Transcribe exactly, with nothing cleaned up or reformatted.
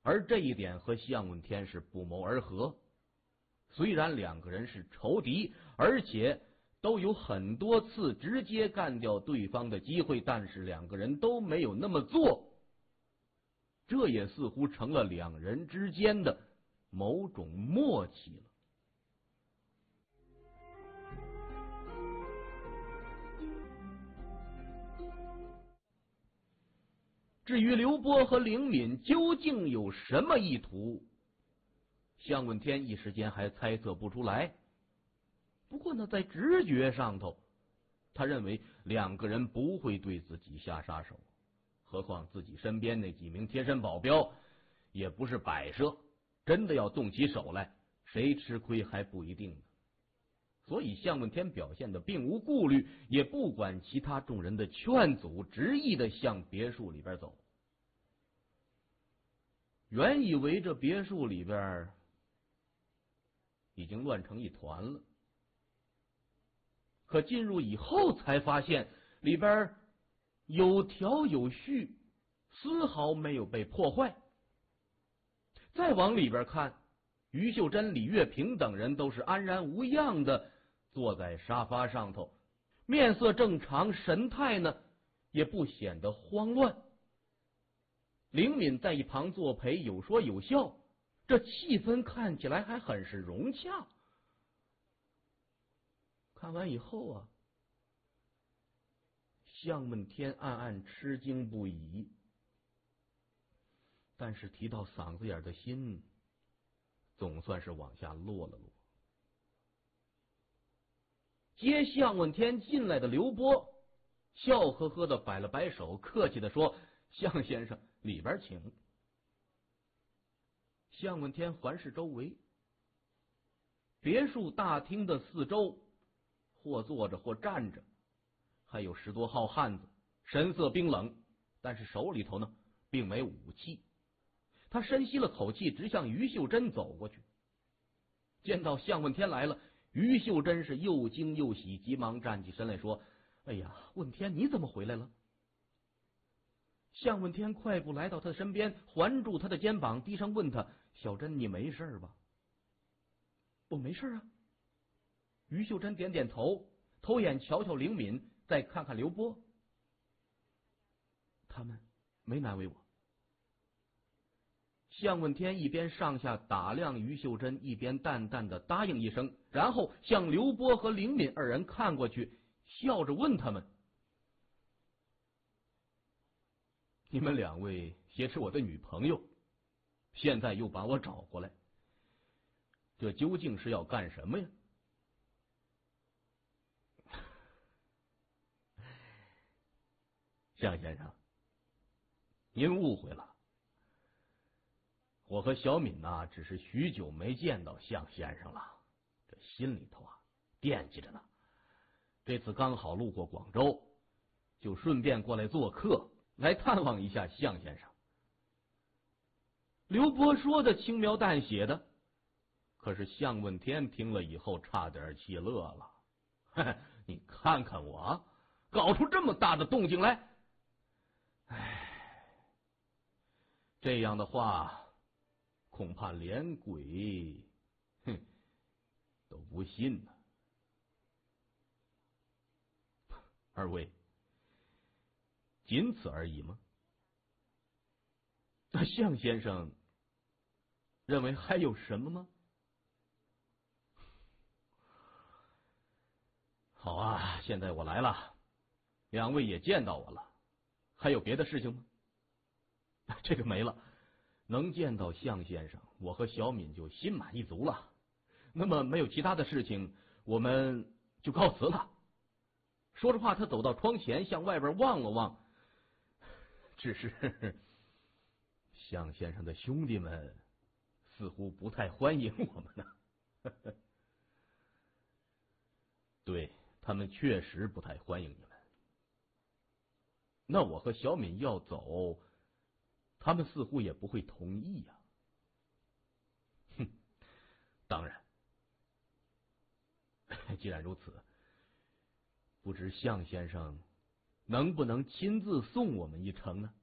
而这一点和向问天是不谋而合。虽然两个人是仇敌，而且都有很多次直接干掉对方的机会，但是两个人都没有那么做，这也似乎成了两人之间的某种默契了。至于刘波和灵敏究竟有什么意图，向问天一时间还猜测不出来。不过呢，在直觉上头，他认为两个人不会对自己下杀手，何况自己身边那几名贴身保镖也不是摆设，真的要动起手来，谁吃亏还不一定呢。所以向问天表现的并无顾虑，也不管其他众人的劝阻，执意的向别墅里边走。原以为这别墅里边已经乱成一团了，可进入以后才发现里边有条有序，丝毫没有被破坏。再往里边看，于秀珍、李月平等人都是安然无恙的坐在沙发上头，面色正常，神态呢也不显得慌乱。灵敏在一旁作陪，有说有笑，这气氛看起来还很是融洽。看完以后啊，向问天暗暗吃惊不已，但是提到嗓子眼的心总算是往下落了落。接向问天进来的刘波笑呵呵的摆了摆手，客气的说：“向先生，里边请。”向问天环视周围，别墅大厅的四周或坐着或站着还有十多号汉子，神色冰冷，但是手里头呢并没武器。他深吸了口气，直向于秀珍走过去。见到向问天来了，于秀珍是又惊又喜，急忙站起身来说：“哎呀，问天你怎么回来了？”向问天快步来到他身边，环住他的肩膀，低声问他：“小珍，你没事吧？”“我没事啊。”于秀珍点点头，偷眼瞧瞧灵敏，再看看刘波，他们没难为我。向问天一边上下打量于秀珍，一边淡淡的答应一声，然后向刘波和灵敏二人看过去，笑着问他们：“你们两位挟持我的女朋友，现在又把我找过来，这究竟是要干什么呀？”向先生，您误会了，我和小敏呐、啊，只是许久没见到向先生了，这心里头啊惦记着呢。这次刚好路过广州，就顺便过来做客，来探望一下向先生。刘波说的轻描淡写的，可是向问天听了以后差点气乐了。嘿嘿，你看看我，搞出这么大的动静来！唉，这样的话，恐怕连鬼哼都不信呢。二位仅此而已吗？那向先生认为还有什么吗？好啊，现在我来了，两位也见到我了，还有别的事情吗？这个没了，能见到向先生，我和小敏就心满意足了。那么没有其他的事情，我们就告辞了。说着话，他走到窗前，向外边望了望，只是向先生的兄弟们似乎不太欢迎我们呢。对，他们确实不太欢迎你们。那我和小敏要走，他们似乎也不会同意呀、啊。哼，当然，既然如此，不知向先生能不能亲自送我们一程呢？